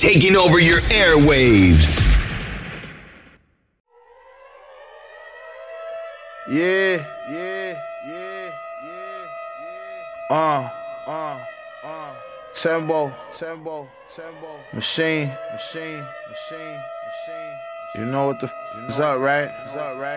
taking over your airwaves. Yeah. Tembo. Machine. You know what the f is up, right?